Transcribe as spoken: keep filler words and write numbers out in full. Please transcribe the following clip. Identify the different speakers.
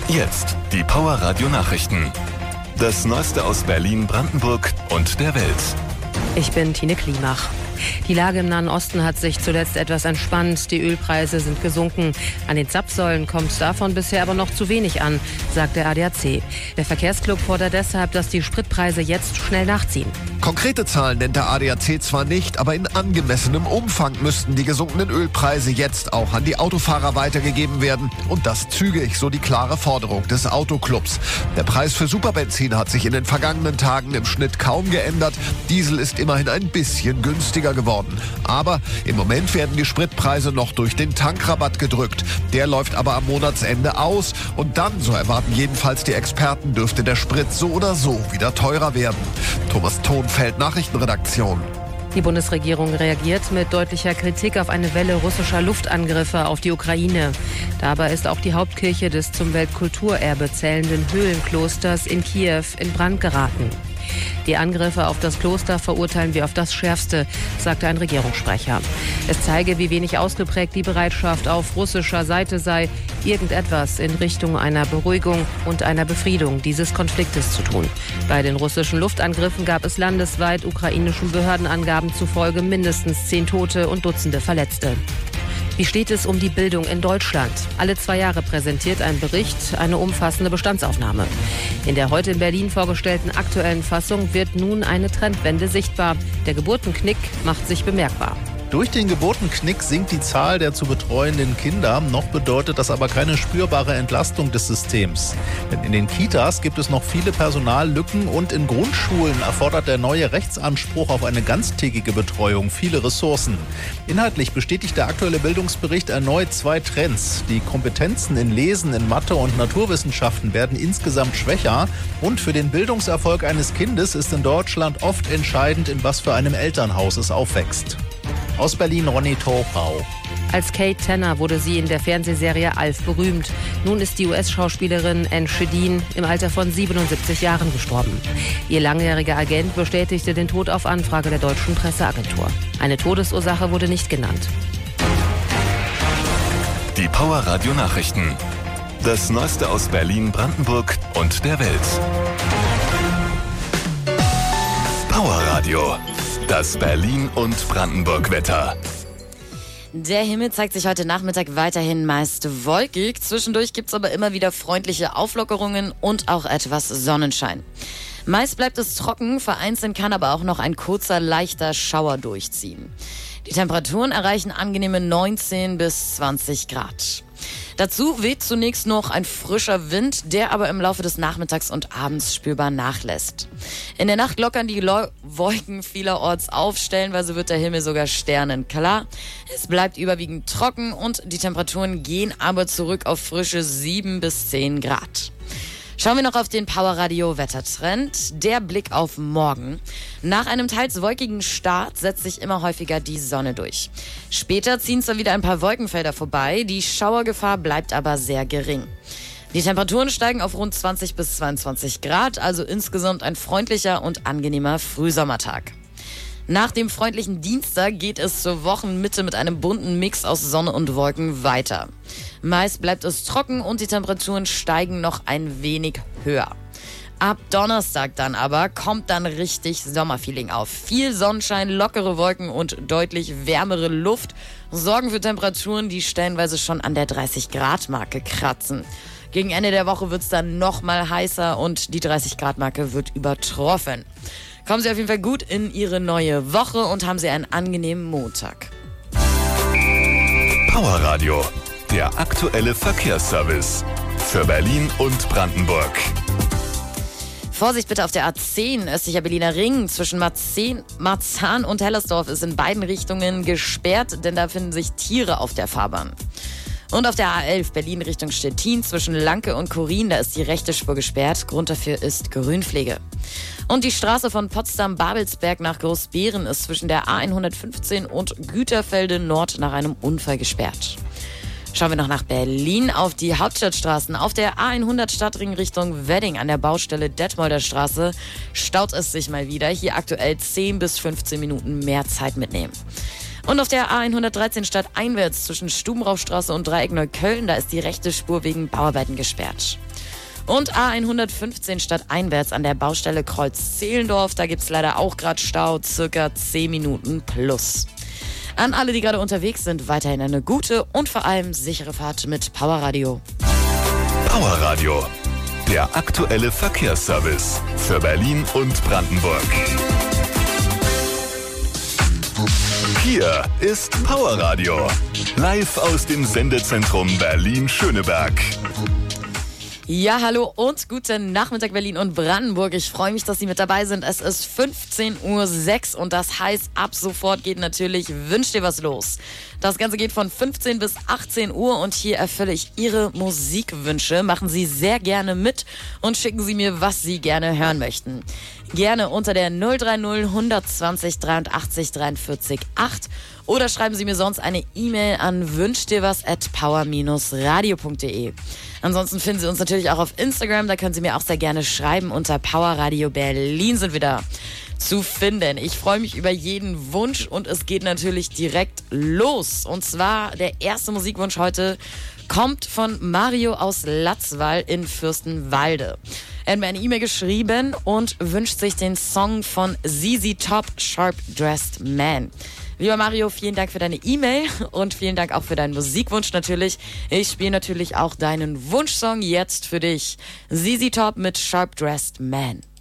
Speaker 1: Jetzt die Power Radio Nachrichten. Das Neueste aus Berlin, Brandenburg und der Welt.
Speaker 2: Ich bin Tine Klimach. Die Lage im Nahen Osten hat sich zuletzt etwas entspannt. Die Ölpreise sind gesunken. An den Zapfsäulen kommt davon bisher aber noch zu wenig an, sagt der A D A C. Der Verkehrsclub fordert deshalb, dass die Spritpreise jetzt schnell nachziehen.
Speaker 3: Konkrete Zahlen nennt der A D A C zwar nicht, aber in angemessenem Umfang müssten die gesunkenen Ölpreise jetzt auch an die Autofahrer weitergegeben werden. Und das zügig, so die klare Forderung des Autoclubs. Der Preis für Superbenzin hat sich in den vergangenen Tagen im Schnitt kaum geändert. Diesel ist immerhin ein bisschen günstiger geworden. Aber im Moment werden die Spritpreise noch durch den Tankrabatt gedrückt. Der läuft aber am Monatsende aus. Und dann, so erwarten jedenfalls die Experten, dürfte der Sprit so oder so wieder teurer werden. Thomas Thonfeld, Nachrichtenredaktion.
Speaker 2: Die Bundesregierung reagiert mit deutlicher Kritik auf eine Welle russischer Luftangriffe auf die Ukraine. Dabei ist auch die Hauptkirche des zum Weltkulturerbe zählenden Höhlenklosters in Kiew in Brand geraten. Die Angriffe auf das Kloster verurteilen wir auf das Schärfste, sagte ein Regierungssprecher. Es zeige, wie wenig ausgeprägt die Bereitschaft auf russischer Seite sei, irgendetwas in Richtung einer Beruhigung und einer Befriedung dieses Konfliktes zu tun. Bei den russischen Luftangriffen gab es landesweit ukrainischen Behördenangaben zufolge mindestens zehn Tote und Dutzende Verletzte. Wie steht es um die Bildung in Deutschland? Alle zwei Jahre präsentiert ein Bericht eine umfassende Bestandsaufnahme. In der heute in Berlin vorgestellten aktuellen Fassung wird nun eine Trendwende sichtbar. Der Geburtenknick macht sich bemerkbar.
Speaker 4: Durch den Geburtenknick sinkt die Zahl der zu betreuenden Kinder. Noch bedeutet das aber keine spürbare Entlastung des Systems. Denn in den Kitas gibt es noch viele Personallücken und in Grundschulen erfordert der neue Rechtsanspruch auf eine ganztägige Betreuung viele Ressourcen. Inhaltlich bestätigt der aktuelle Bildungsbericht erneut zwei Trends. Die Kompetenzen in Lesen, in Mathe und Naturwissenschaften werden insgesamt schwächer. Und für den Bildungserfolg eines Kindes ist in Deutschland oft entscheidend, in was für einem Elternhaus es aufwächst. Aus Berlin, Ronny Torpau.
Speaker 2: Als Kate Tanner wurde sie in der Fernsehserie Alf berühmt. Nun ist die U S-Schauspielerin Anne Shedeen im Alter von siebenundsiebzig Jahren gestorben. Ihr langjähriger Agent bestätigte den Tod auf Anfrage der deutschen Presseagentur. Eine Todesursache wurde nicht genannt.
Speaker 1: Die Power Radio Nachrichten. Das Neueste aus Berlin, Brandenburg und der Welt. Power Radio. Das Berlin- und Brandenburg-Wetter.
Speaker 5: Der Himmel zeigt sich heute Nachmittag weiterhin meist wolkig. Zwischendurch gibt es aber immer wieder freundliche Auflockerungen und auch etwas Sonnenschein. Meist bleibt es trocken, vereinzelt kann aber auch noch ein kurzer, leichter Schauer durchziehen. Die Temperaturen erreichen angenehme neunzehn bis zwanzig Grad. Dazu weht zunächst noch ein frischer Wind, der aber im Laufe des Nachmittags und Abends spürbar nachlässt. In der Nacht lockern die Lo- Wolken vielerorts auf, stellenweise wird der Himmel sogar sternenklar. Es bleibt überwiegend trocken und die Temperaturen gehen aber zurück auf frische sieben bis zehn Grad. Schauen wir noch auf den Power-Radio-Wettertrend. Der Blick auf morgen. Nach einem teils wolkigen Start setzt sich immer häufiger die Sonne durch. Später ziehen zwar wieder ein paar Wolkenfelder vorbei, die Schauergefahr bleibt aber sehr gering. Die Temperaturen steigen auf rund zwanzig bis zweiundzwanzig Grad, also insgesamt ein freundlicher und angenehmer Frühsommertag. Nach dem freundlichen Dienstag geht es zur Wochenmitte mit einem bunten Mix aus Sonne und Wolken weiter. Meist bleibt es trocken und die Temperaturen steigen noch ein wenig höher. Ab Donnerstag dann aber kommt dann richtig Sommerfeeling auf. Viel Sonnenschein, lockere Wolken und deutlich wärmere Luft sorgen für Temperaturen, die stellenweise schon an der dreißig Grad Marke kratzen. Gegen Ende der Woche wird es dann noch mal heißer und die dreißig Grad Marke wird übertroffen. Kommen Sie auf jeden Fall gut in Ihre neue Woche und haben Sie einen angenehmen Montag.
Speaker 1: Power Radio, der aktuelle Verkehrsservice für Berlin und Brandenburg.
Speaker 5: Vorsicht bitte auf der A zehn, östlicher Berliner Ring. Zwischen Marzahn, Marzahn und Hellersdorf ist in beiden Richtungen gesperrt, denn da finden sich Tiere auf der Fahrbahn. Und auf der A elf Berlin Richtung Stettin zwischen Lanke und Korin, da ist die rechte Spur gesperrt. Grund dafür ist Grünpflege. Und die Straße von Potsdam-Babelsberg nach Großbeeren ist zwischen der A hundertfünfzehn und Güterfelde Nord nach einem Unfall gesperrt. Schauen wir noch nach Berlin auf die Hauptstadtstraßen. Auf der A hundert Stadtring Richtung Wedding an der Baustelle Detmolder Straße staut es sich mal wieder. Hier aktuell zehn bis fünfzehn Minuten mehr Zeit mitnehmen. Und auf der A hundertdreizehn stadteinwärts zwischen Stubenrauchstraße und Dreieck Neukölln, da ist die rechte Spur wegen Bauarbeiten gesperrt. Und A hundertfünfzehn stadteinwärts an der Baustelle Kreuz-Zehlendorf. Da gibt es leider auch gerade Stau, circa zehn Minuten plus. An alle, die gerade unterwegs sind, weiterhin eine gute und vor allem sichere Fahrt mit Powerradio.
Speaker 1: Powerradio, der aktuelle Verkehrsservice für Berlin und Brandenburg. Hier ist Powerradio, live aus dem Sendezentrum Berlin-Schöneberg.
Speaker 5: Ja, hallo und guten Nachmittag Berlin und Brandenburg. Ich freue mich, dass Sie mit dabei sind. Es ist fünfzehn Uhr sechs und das heißt, ab sofort geht natürlich Wünsch dir was los. Das Ganze geht von fünfzehn bis achtzehn Uhr und hier erfülle ich Ihre Musikwünsche. Machen Sie sehr gerne mit und schicken Sie mir, was Sie gerne hören möchten. Gerne unter der null drei null eins zwei null dreiundachtzig dreiundvierzig acht oder schreiben Sie mir sonst eine E-Mail an wünschdirwas at power radio punkt de. Ansonsten finden Sie uns natürlich auch auf Instagram, da können Sie mir auch sehr gerne schreiben. Unter Powerradio Berlin sind wir da zu finden. Ich freue mich über jeden Wunsch und es geht natürlich direkt los. Und zwar der erste Musikwunsch heute kommt von Mario aus Latzwall in Fürstenwalde. Er hat mir eine E-Mail geschrieben und wünscht sich den Song von Z Z Top, Sharp Dressed Man. Lieber Mario, vielen Dank für deine E-Mail und vielen Dank auch für deinen Musikwunsch natürlich. Ich spiele natürlich auch deinen Wunschsong jetzt für dich. Z Z Top mit Sharp Dressed Man.